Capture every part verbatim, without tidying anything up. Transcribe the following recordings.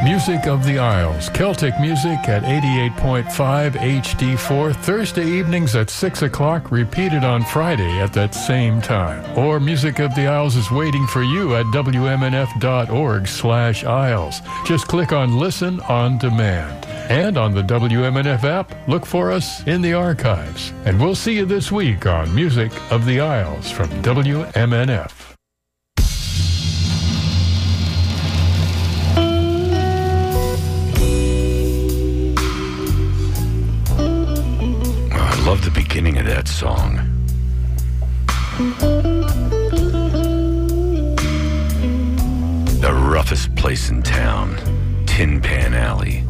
Music of the Isles, Celtic music at eighty-eight point five H D four, Thursday evenings at six o'clock, repeated on Friday at that same time. Or Music of the Isles is waiting for you at W M N F dot org slash Isles. Just click on Listen on Demand. And on the W M N F app, look for us in the archives. And we'll see you this week on Music of the Isles from W M N F. I love the beginning of that song. The roughest place in town, Tin Pan Alley.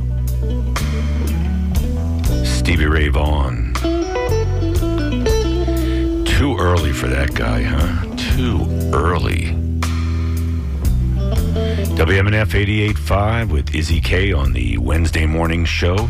Stevie Ray Vaughan. Too early for that guy, huh? Too early. W M N F eighty-eight point five with Izzy K on the Wednesday morning show.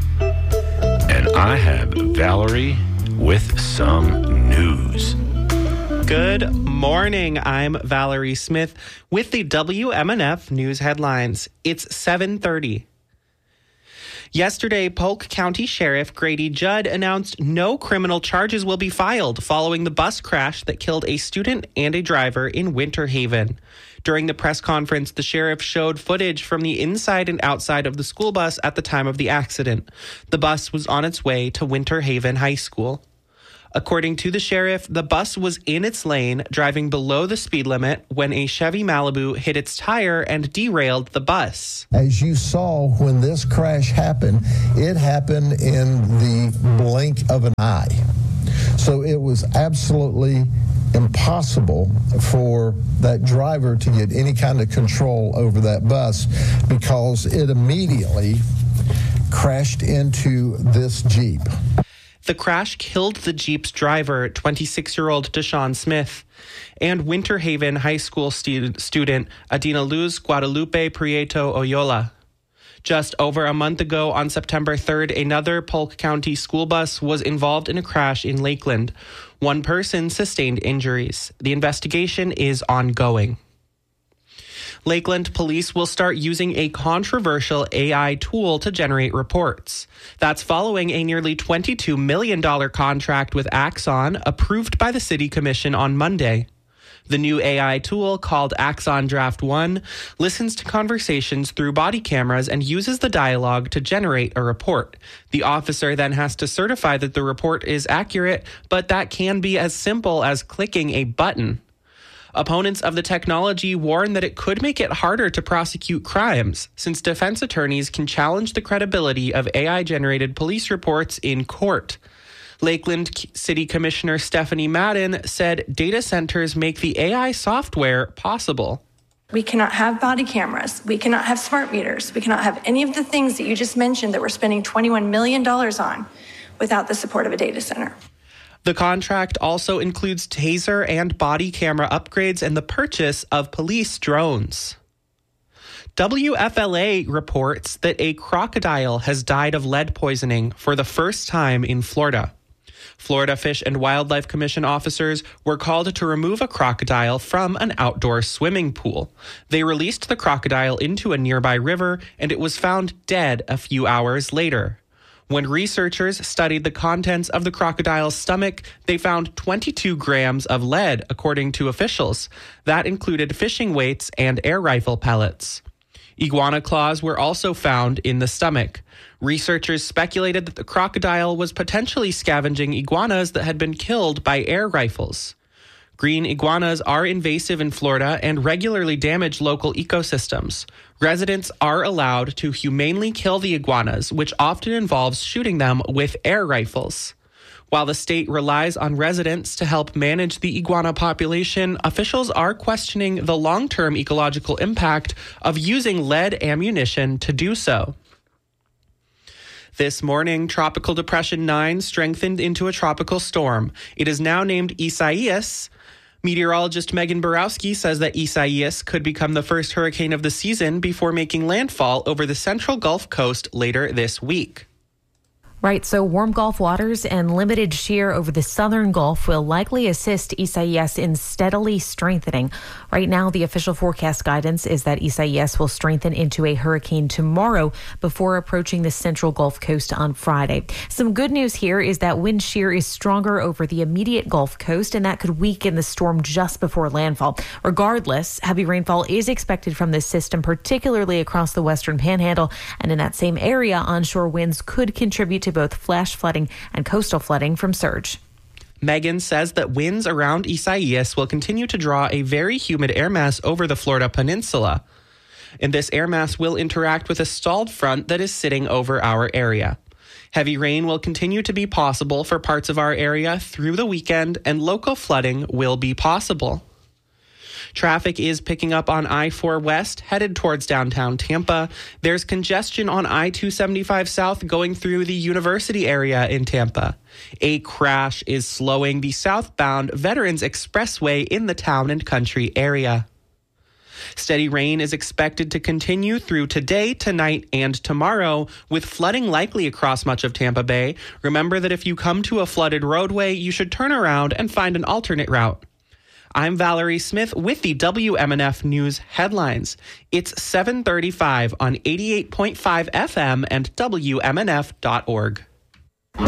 And I have Valerie with some news. Good morning. I'm Valerie Smith with the W M N F news headlines. It's seven thirty. Yesterday, Polk County Sheriff Grady Judd announced no criminal charges will be filed following the bus crash that killed a student and a driver in Winter Haven. During the press conference, the sheriff showed footage from the inside and outside of the school bus at the time of the accident. The bus was on its way to Winter Haven High School. According to the sheriff, the bus was in its lane, driving below the speed limit when a Chevy Malibu hit its tire and derailed the bus. As you saw when this crash happened, it happened in the blink of an eye. So it was absolutely impossible for that driver to get any kind of control over that bus because it immediately crashed into this Jeep. The crash killed the Jeep's driver, twenty-six-year-old Deshaun Smith, and Winter Haven High School stu- student Adina Luz Guadalupe Prieto Oyola. Just over a month ago, on September third, another Polk County school bus was involved in a crash in Lakeland. One person sustained injuries. The investigation is ongoing. Lakeland police will start using a controversial A I tool to generate reports. That's following a nearly twenty-two million dollars contract with Axon approved by the City Commission on Monday. The new A I tool, called Axon Draft one, listens to conversations through body cameras and uses the dialogue to generate a report. The officer then has to certify that the report is accurate, but that can be as simple as clicking a button. Opponents of the technology warn that it could make it harder to prosecute crimes, since defense attorneys can challenge the credibility of A I-generated police reports in court. Lakeland City Commissioner Stephanie Madden said data centers make the A I software possible. We cannot have body cameras. We cannot have smart meters. We cannot have any of the things that you just mentioned that we're spending twenty-one million dollars on without the support of a data center. The contract also includes taser and body camera upgrades and the purchase of police drones. W F L A reports that a crocodile has died of lead poisoning for the first time in Florida. Florida Fish and Wildlife Commission officers were called to remove a crocodile from an outdoor swimming pool. They released the crocodile into a nearby river, and it was found dead a few hours later. When researchers studied the contents of the crocodile's stomach, they found twenty-two grams of lead, according to officials. That included fishing weights and air rifle pellets. Iguana claws were also found in the stomach. Researchers speculated that the crocodile was potentially scavenging iguanas that had been killed by air rifles. Green iguanas are invasive in Florida and regularly damage local ecosystems. Residents are allowed to humanely kill the iguanas, which often involves shooting them with air rifles. While the state relies on residents to help manage the iguana population, officials are questioning the long-term ecological impact of using lead ammunition to do so. This morning, Tropical Depression nine strengthened into a tropical storm. It is now named Isaias. Meteorologist Megan Borowski says that Isaias could become the first hurricane of the season before making landfall over the central Gulf Coast later this week. Right, so warm Gulf waters and limited shear over the southern Gulf will likely assist Isaias in steadily strengthening. Right now, the official forecast guidance is that Isaias will strengthen into a hurricane tomorrow before approaching the central Gulf Coast on Friday. Some good news here is that wind shear is stronger over the immediate Gulf Coast, and that could weaken the storm just before landfall. Regardless, heavy rainfall is expected from this system, particularly across the western panhandle, and in that same area, onshore winds could contribute to both flash flooding and coastal flooding from surge. Megan says that winds around Isaias will continue to draw a very humid air mass over the Florida peninsula. And this air mass will interact with a stalled front that is sitting over our area. Heavy rain will continue to be possible for parts of our area through the weekend, and local flooding will be possible. Traffic is picking up on I four West headed towards downtown Tampa. There's congestion on I two seventy-five South going through the University area in Tampa. A crash is slowing the southbound Veterans Expressway in the town and country area. Steady rain is expected to continue through today, tonight, and tomorrow, with flooding likely across much of Tampa Bay. Remember that if you come to a flooded roadway, you should turn around and find an alternate route. I'm Valerie Smith with the W M N F News headlines. It's seven thirty-five on eighty-eight point five F M and W M N F dot org.